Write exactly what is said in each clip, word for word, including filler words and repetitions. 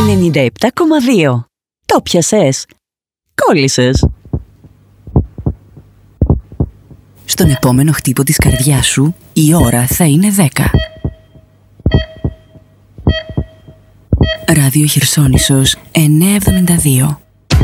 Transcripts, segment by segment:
ενενήντα επτά κόμμα δύο. Το πιασες. Κόλλησες. Στον επόμενο χτύπο της καρδιάς σου, η ώρα θα είναι δέκα. Ράδιο Χερσόνησος εννιακόσια εβδομήντα δύο.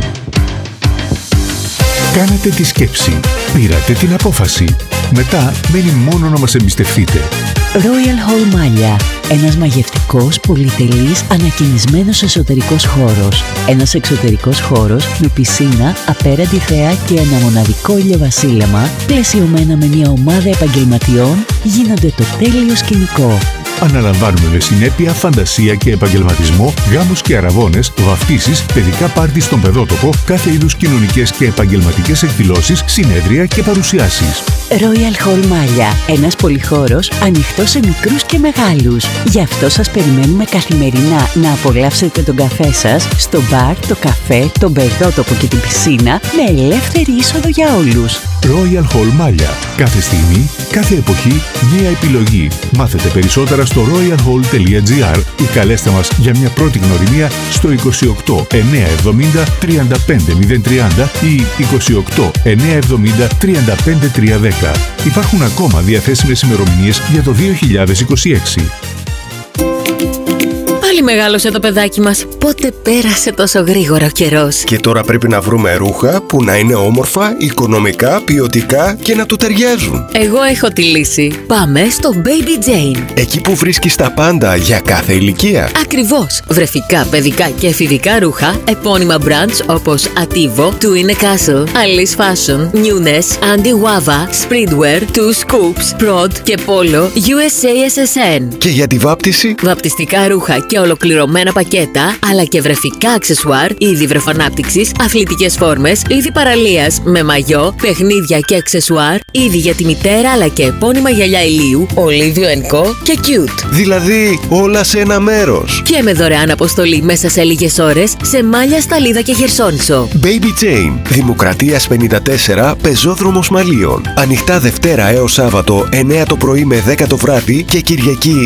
Κάνατε τη σκέψη. Πήρατε την απόφαση. Μετά μένει μόνο να μας εμπιστευτείτε. Royal Hall Μάλια. Ένας μαγευτικός, πολυτελής, ανακαινισμένος εσωτερικός χώρος. Ένας εξωτερικός χώρος με πισίνα, απέραντη θέα και ένα μοναδικό ηλιοβασίλεμα, πλαισιωμένα με μια ομάδα επαγγελματιών, γίνονται το τέλειο σκηνικό. Αναλαμβάνουμε με συνέπεια, φαντασία και επαγγελματισμό γάμους και αραβώνες, βαφτίσεις, παιδικά πάρτι στον παιδότοπο, κάθε είδους κοινωνικές και επαγγελματικές εκδηλώσεις, συνέδρια και παρουσιάσεις. Royal Hall Μάλια. Ένας πολυχώρος ανοιχτός σε μικρούς και μεγάλους. Γι' αυτό σας περιμένουμε καθημερινά να απολαύσετε τον καφέ σας στο μπαρ, το καφέ, τον παιδότοπο και την πισίνα με ελεύθερη είσοδο για όλους. Royal Hall Μάλια. Κάθε στιγμή, κάθε εποχή, μία επιλογή. Μάθετε περισσότερα στο royal hall τελεία gr ή καλέστε μας για μια πρώτη γνωριμία στο είκοσι οκτώ εννιακόσια εβδομήντα τριάντα πέντε μηδέν τριάντα ή είκοσι οκτώ εννιακόσια εβδομήντα τριάντα πέντε τριακόσια δέκα. Υπάρχουν ακόμα διαθέσιμες ημερομηνίες για το δύο χιλιάδες είκοσι έξι. Πάλι μεγάλωσε το παιδάκι μας. Πότε πέρασε τόσο γρήγορα ο καιρός. Και τώρα πρέπει να βρούμε ρούχα που να είναι όμορφα, οικονομικά, ποιοτικά και να του ταιριάζουν. Εγώ έχω τη λύση. Πάμε στο Baby Jane. Εκεί που βρίσκεις τα πάντα για κάθε ηλικία. Ακριβώς. Βρεφικά, παιδικά και εφηβικά ρούχα, επώνυμα brands όπως Ativo, Two in a Castle, Alice Fashion, Newness, Andy Wava, Spreadwear, Two Scoops, Prod και Polo, γιου ες έι ες ες εν. Και για τη βάπτιση, βαπτιστικά ρούχα και ολοκληρωμένα πακέτα, αλλά και βρεφικά αξεσουάρ, είδη βρεφανάπτυξης, αθλητικές φόρμες, είδη παραλίας με μαγιό, παιχνίδια και αξεσουάρ, είδη για τη μητέρα αλλά και επώνυμα γυαλιά ηλίου, Olivio εντ Co και Cute. Δηλαδή όλα σε ένα μέρος. Και με δωρεάν αποστολή μέσα σε λίγες ώρες σε Μάλια, Σταλίδα και Χερσόνησο. Baby Jane, Δημοκρατίας πενήντα τέσσερα, πεζόδρομος Μαλίων. Ανοιχτά Δευτέρα έως Σάββατο εννιά το πρωί με δέκα το βράδυ και Κυριακή